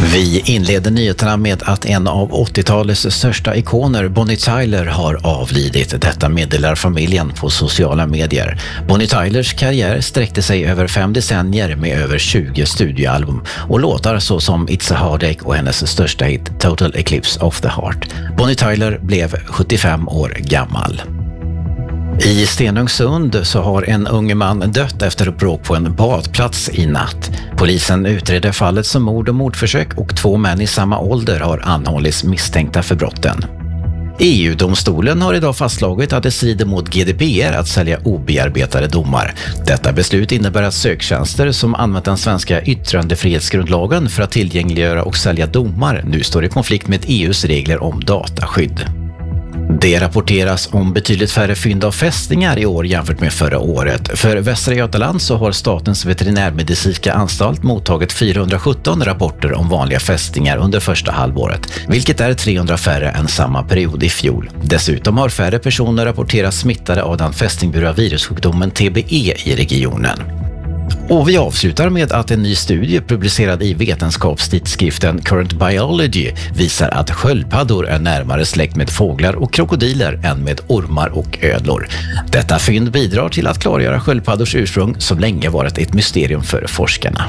Vi inleder nyheterna med att en av 80-talets största ikoner, Bonnie Tyler, har avlidit. Detta meddelar familjen på sociala medier. Bonnie Tylers karriär sträckte sig över 5 decennier med över 20 studioalbum och låtar så som It's a Heartache och hennes största hit Total Eclipse of the Heart. Bonnie Tyler blev 75 år gammal. I Stenungsund så har en ung man dött efter bråk på en badplats i natt. Polisen utreder fallet som mord och mordförsök och 2 män i samma ålder har anhållits misstänkta för brotten. EU-domstolen har idag fastslagit att det strider mot GDPR att sälja obearbetade domar. Detta beslut innebär att söktjänster som använt den svenska yttrandefrihetsgrundlagen för att tillgängliggöra och sälja domar nu står i konflikt med EUs regler om dataskydd. Det rapporteras om betydligt färre fynd av fästingar i år jämfört med förra året. För Västra Götaland så har Statens veterinärmedicinska anstalt mottagit 417 rapporter om vanliga fästingar under första halvåret, vilket är 300 färre än samma period i fjol. Dessutom har färre personer rapporterats smittade av den fästingburna virussjukdomen TBE i regionen. Och vi avslutar med att en ny studie publicerad i vetenskapstidskriften Current Biology visar att sköldpaddor är närmare släkt med fåglar och krokodiler än med ormar och ödlor. Detta fynd bidrar till att klargöra sköldpaddors ursprung som länge varit ett mysterium för forskarna.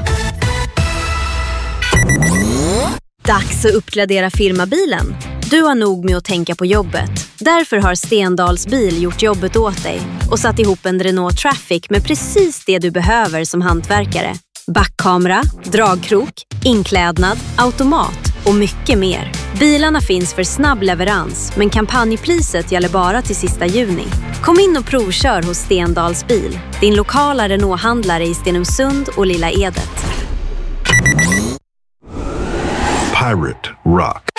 Dags att uppgradera firmabilen. Du har nog med att tänka på jobbet. Därför har Stendals bil gjort jobbet åt dig och satt ihop en Renault Traffic med precis det du behöver som hantverkare. Backkamera, dragkrok, inklädnad, automat och mycket mer. Bilarna finns för snabb leverans, men kampanjpriset gäller bara till sista juni. Kom in och provkör hos Stendals bil, din lokala Renault-handlare i Stenungsund och Lilla Edet. Pirate Rock.